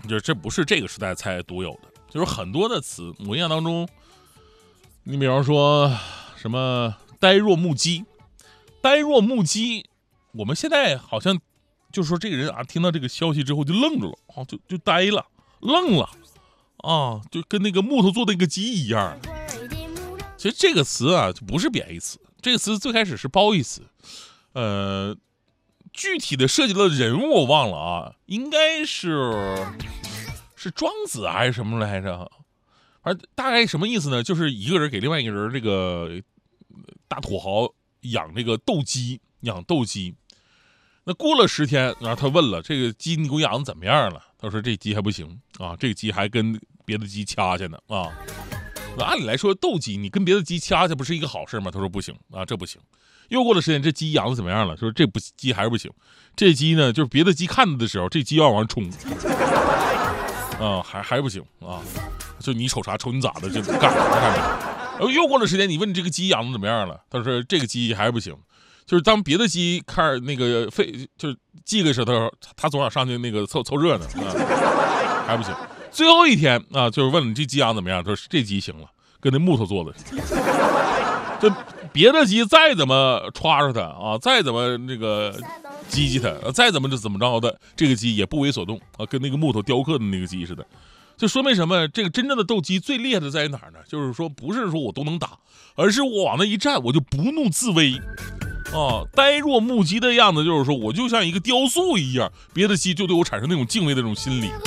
就是这不是这个时代才独有的，就是很多的词，我印象当中，你比方说什么呆若木鸡，呆若木鸡，我们现在好像就是说这个人啊，听到这个消息之后就愣住了啊，就呆了，愣了啊，就跟那个木头做的一个鸡一样。其实这个词啊，就不是贬义词，这个词最开始是褒义词，具体的涉及的人物我忘了啊，应该是庄子还是什么来着？反正大概什么意思呢？就是一个人给另外一个人这个大土豪养这个斗鸡，养斗鸡。那过了10天，然后他问了这个鸡你给我养的怎么样了？他说这鸡还不行啊，这个鸡还跟别的鸡掐去呢啊。那按理来说，斗鸡你跟别的鸡掐去不是一个好事吗？他说不行啊，这不行。又过了10天，这鸡养的怎么样了？说这鸡还是不行。这鸡呢，就是别的鸡看着的时候，这鸡要往上冲，啊，还不行啊。就你瞅啥？瞅你咋的？就干啥？又过了10天，你问这个鸡养的怎么样了？他说这个鸡还是不行。就是当别的鸡看那个就是记个时候，他总想上去那个凑热闹啊，还不行。最后一天啊，就是问你这鸡养怎么样？他说这鸡行了，跟那木头做的。这别的鸡再怎么歘着它啊，再怎么那个激它，再怎么着的，这个鸡也不为所动啊，跟那个木头雕刻的那个鸡似的。就说明什么？这个真正的斗鸡最厉害的在于哪儿呢？就是说不是说我都能打，而是我往那一站，我就不怒自威。呆若木鸡的样子，就是说我就像一个雕塑一样，别的鸡就对我产生那种敬畏的那种心理。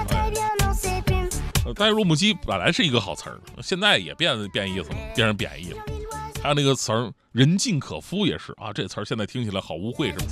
呆若木鸡本来是一个好词儿，现在也变意思了，变成贬义了。还有那个词儿人尽可夫也是啊，这词儿现在听起来好污秽是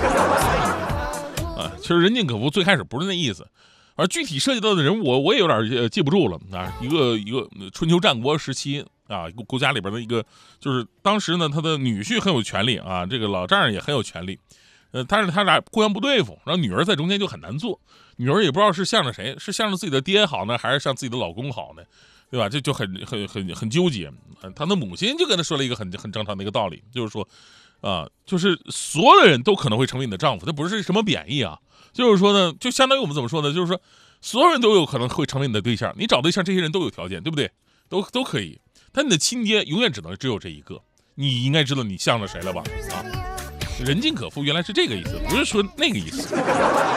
吧？其实人尽可夫最开始不是那意思，而具体涉及到的人物我也有点记不住了啊。一个春秋战国时期啊，一个国家里边的一个，就是当时呢他的女婿很有权利啊，这个老丈人也很有权利，但是他俩互相不对付，然后女儿在中间就很难做，女儿也不知道是向着谁，是向着自己的爹好呢，还是向自己的老公好呢？对吧？这就很纠结。他的母亲就跟他说了一个很正常的一个道理，就是说，就是所有的人都可能会成为你的丈夫，这不是什么贬义啊。就是说呢，就相当于我们怎么说呢？就是说，所有人都有可能会成为你的对象，你找对象，这些人都有条件，对不对？都可以。但你的亲爹永远只有这一个，你应该知道你向着谁了吧？啊，人尽可夫原来是这个意思，不是说那个意思。